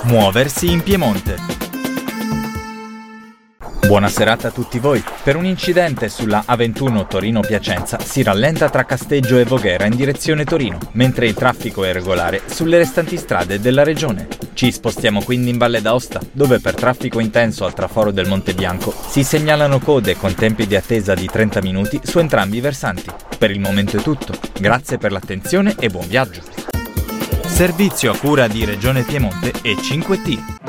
Muoversi in Piemonte. Buona serata a tutti voi. Per un incidente sulla A21 Torino-Piacenza si rallenta tra Casteggio e Voghera in direzione Torino, mentre il traffico è regolare sulle restanti strade della regione. Ci spostiamo quindi in Valle d'Aosta, dove per traffico intenso al traforo del Monte Bianco si segnalano code con tempi di attesa di 30 minuti su entrambi i versanti. Per il momento è tutto. Grazie per l'attenzione e buon viaggio. Servizio a cura di Regione Piemonte e 5T.